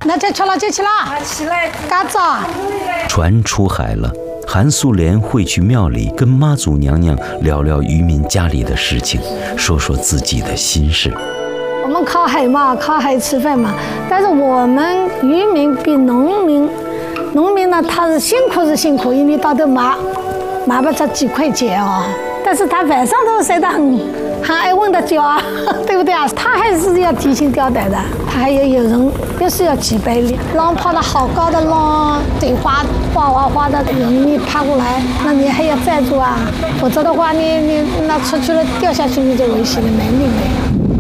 那就吃了就起了，起来，嘎子。 船出海了，韩素莲会去庙里跟妈祖娘娘聊聊渔民家里的事情，说说自己的心事。 我们靠海嘛，靠海吃饭嘛，但是我们渔民比农民呢，他是辛苦，因为到头买不着几块钱哦，但是他晚上都睡得很爱温的觉啊，对不对啊？他还是要提心吊胆的，他还要有人，必须要几百里，浪跑得好高的浪，水哗的人你爬过来，那你还要站住啊，否则的话你那出去了掉下去你就危险了，没命了。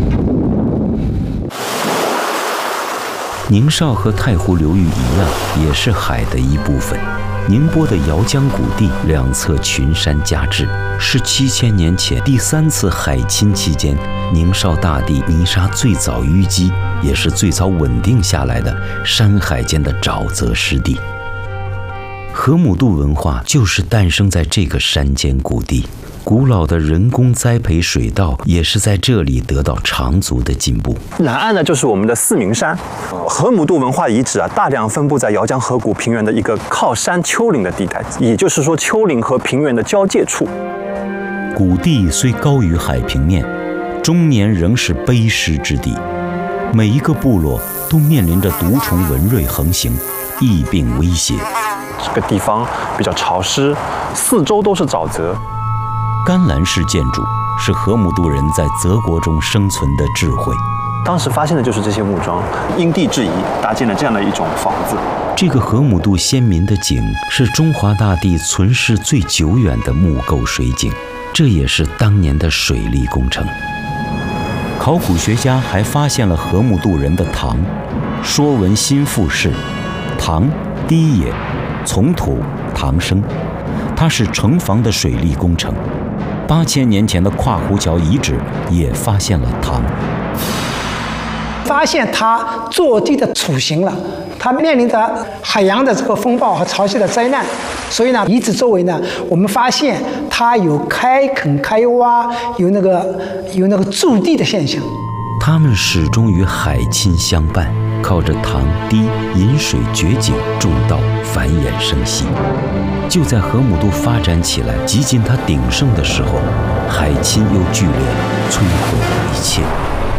宁绍和太湖流域一样，也是海的一部分。宁波的姚江谷地两侧群山夹峙，是7000年前第3次海侵期间宁绍大地泥沙最早淤积，也是最早稳定下来的山海间的沼泽湿地。河姆渡文化就是诞生在这个山间谷地，古老的人工栽培水稻也是在这里得到长足的进步。 南岸呢，就是我们的四明山。河姆渡文化遗址啊，大量分布在姚江河谷平原的一个靠山丘陵的地带，也就是说丘陵和平原的交界处。 谷地虽高于海平面，终年仍是卑湿之地。每一个部落都面临着毒虫蚊蚋横行、疫病威胁。 这个地方比较潮湿，四周都是沼泽。 干栏式建筑是河姆渡人在泽国中生存的智慧。 当时发现的就是这些木桩，因地制宜搭建了这样的一种房子。 这个河姆渡先民的井是中华大地存世最久远的木构水井，这也是当年的水利工程。考古学家还发现了河姆渡人的堂，《说文新赋》是堂，堤也，从土，堂生。它是城防的水利工程。8000年前的跨湖桥遗址也发现了塘， 发现它坐地的雏形了。它面临着海洋的这个风暴和潮汐的灾难，所以呢，遗址周围呢，我们发现它有开垦、开挖，有那个筑地的现象。 它们始终与海侵相伴，靠着塘堤引水掘井种稻，繁衍生息。就在河姆渡发展起来极尽它鼎盛的时候，海侵又剧烈摧毁了一切。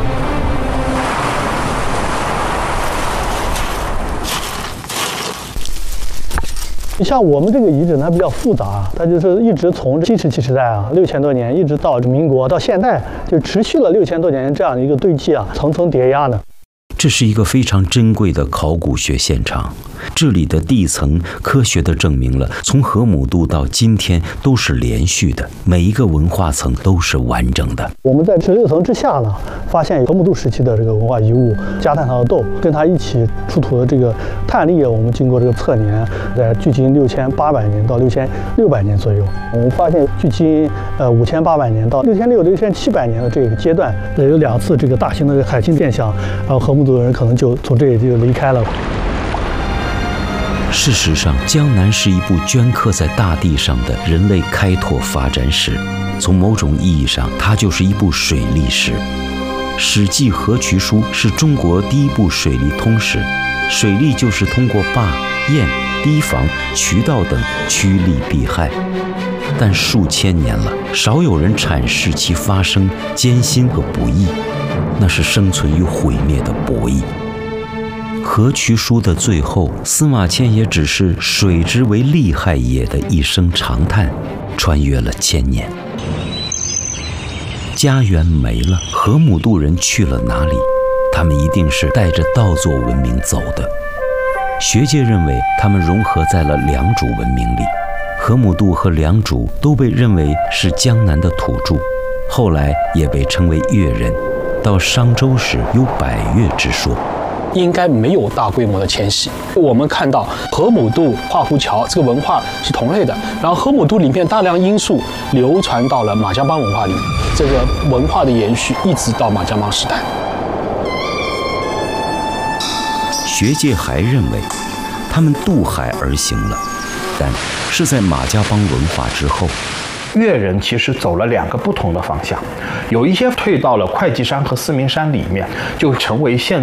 像我们这个遗址呢比较复杂，它就是一直从新石器时代啊6000多年，一直到民国到现代，就持续了6000多年这样的一个堆积啊，层层叠压呢。 这是一个非常珍贵的考古学现场，这里的地层科学地证明了从河姆渡到今天都是连续的，每一个文化层都是完整的。 我们在16层之下呢，发现河姆渡时期的这个文化遗物加炭陶豆，跟它一起出土的这个炭粒，我们经过这个测年，在距今6800年到6600年左右。我们发现距今5800年到6600、6700年的这个阶段，有2次这个大型的海侵现象，然后河姆渡的人可能就从这里就离开了。 事实上，江南是一部镌刻在大地上的人类开拓发展史。从某种意义上，它就是一部水利史。《史记·河渠书》是中国第一部水利通史。水利就是通过坝、堰、堤防、渠道等趋利避害。但数千年了，少有人阐释其发生艰辛和不易，那是生存与毁灭的博弈。河渠书的最后，司马迁也只是水之为利害也的一声长叹，穿越了1000年。家园没了，河姆渡人去了哪里？他们一定是带着稻作文明走的。学界认为，他们融合在了良渚文明里。河姆渡和良渚都被认为是江南的土著，后来也被称为越人。到商周时有百越之说。 应该没有大规模的迁徙。我们看到河姆渡、跨湖桥这个文化是同类的，然后河姆渡里面大量因素流传到了马家浜文化里，这个文化的延续一直到马家浜时代。 学界还认为，他们渡海而行了，但是在马家浜文化之后。 越人其实走了2个不同的方向，有一些退到了会稽山和四明山里面，就成为现